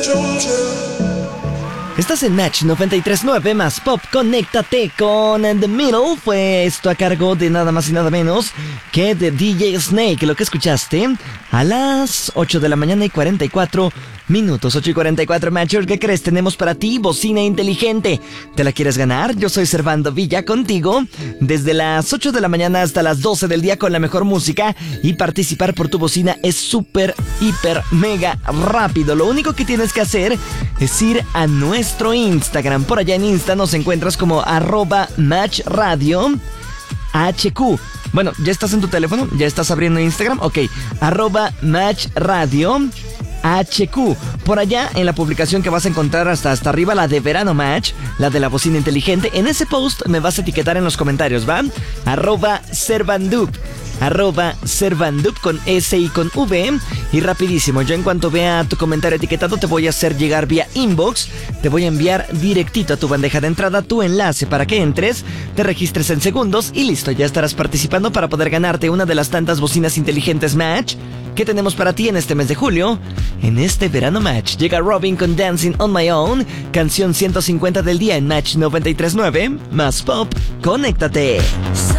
Estás en Match 93.9 más Pop. Conéctate con The Middle. Fue esto a cargo de nada más y nada menos que de DJ Snake. Lo que escuchaste a las 8 de la mañana y 44 minutos. 8 y 44, Matcher. ¿Qué crees? Tenemos para ti bocina inteligente. ¿Te la quieres ganar? Yo soy Servando Villa contigo desde las 8 de la mañana hasta las 12 del día con la mejor música. Y participar por tu bocina es súper, hiper, mega rápido. Lo único que tienes que hacer es ir a nuestro Instagram. Por allá en Insta nos encuentras como @matchradio HQ. Bueno, ¿ya estás en tu teléfono? ¿Ya estás abriendo Instagram? Ok, @matchradio HQ. Por allá en la publicación que vas a encontrar hasta arriba, la de Verano Match, la de la bocina inteligente. En ese post me vas a etiquetar en los comentarios, ¿va? @Servandup con S y con V. Y rapidísimo, yo en cuanto vea tu comentario etiquetado te voy a hacer llegar vía inbox. Te voy a enviar directito a tu bandeja de entrada tu enlace para que entres, te registres en segundos y listo, ya estarás participando para poder ganarte una de las tantas bocinas inteligentes Match que tenemos para ti en este mes de julio. En este Verano Match llega Robin con Dancing on My Own, canción 150 del día en Match 93.9 más Pop. Conéctate.